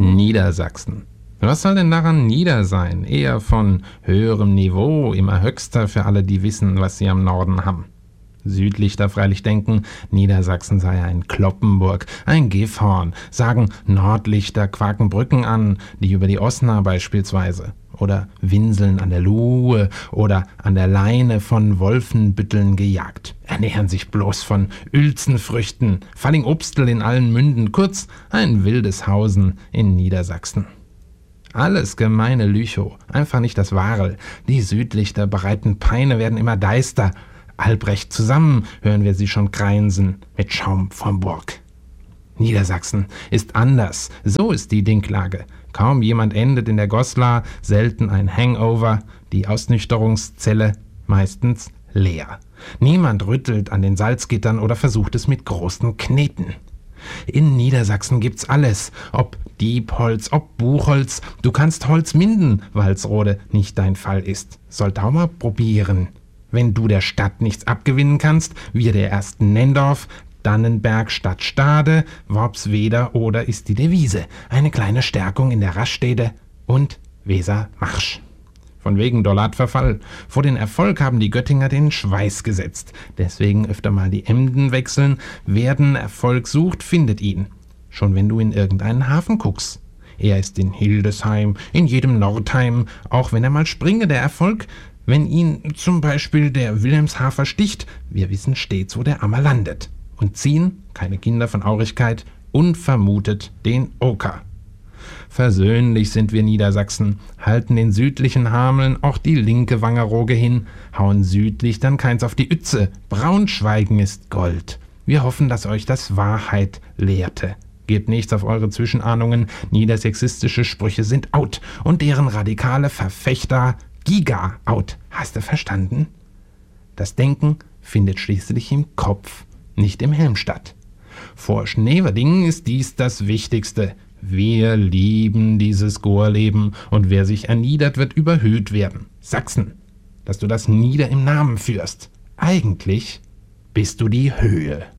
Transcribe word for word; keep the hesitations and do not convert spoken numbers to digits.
Niedersachsen. Was soll denn daran nieder sein? Eher von höherem Niveau, immer höchster für alle, die wissen, was sie am Norden haben. Südlichter freilich denken, Niedersachsen sei ein Cloppenburg, ein Gifhorn, sagen Nordlichter Quakenbrücken an, die über die Osna beispielsweise, oder Winseln an der Luhe oder an der Leine von Wolfenbütteln gejagt, ernähren sich bloß von Uelzenfrüchten, Falling-Obstel in allen Münden, kurz ein wildes Hausen in Niedersachsen. Alles gemeine Lüchow, einfach nicht das Wahre. Die Südlichter bereiten Peine werden immer deister. Albrecht zusammen hören wir sie schon greinsen mit Schaum vom Burg. Niedersachsen ist anders, so ist die Dinklage. Kaum jemand endet in der Goslar, selten ein Hangover, die Ausnüchterungszelle meistens leer. Niemand rüttelt an den Salzgittern oder versucht es mit großen Kneten. In Niedersachsen gibt's alles, ob Diebholz, ob Buchholz, du kannst Holz minden, Walsrode nicht dein Fall ist. Sollt auch mal probieren. Wenn du der Stadt nichts abgewinnen kannst, wir der ersten Nenndorf, Dannenberg statt Stade, Worpsweder oder ist die Devise. Eine kleine Stärkung in der Raststätte und Weser Marsch. Von wegen Dollatverfall. Vor den Erfolg haben die Göttinger den Schweiß gesetzt. Deswegen öfter mal die Emden wechseln. Wer den Erfolg sucht, findet ihn. Schon wenn du in irgendeinen Hafen guckst. Er ist in Hildesheim, in jedem Nordheim, auch wenn er mal springe, der Erfolg. Wenn ihn zum Beispiel der Wilhelmshafer sticht, wir wissen stets, wo der Ammer landet. Und ziehen, keine Kinder von Aurigkeit, unvermutet den Oker. Versöhnlich sind wir Niedersachsen, halten den südlichen Hameln auch die linke Wangerooge hin, hauen südlich dann keins auf die Ütze, Braunschweigen ist Gold. Wir hoffen, dass euch das Wahrheit lehrte. Gebt nichts auf eure Zwischenahnungen, niedersächsistische Sprüche sind out und deren radikale Verfechter giga out. Hast du verstanden? Das Denken findet schließlich im Kopf, nicht im Helm statt. Vor Schneverdingen ist dies das Wichtigste. Wir lieben dieses Gorleben und wer sich erniedert, wird überhöht werden. Sachsen, dass du das Nieder im Namen führst. Eigentlich bist du die Höhe.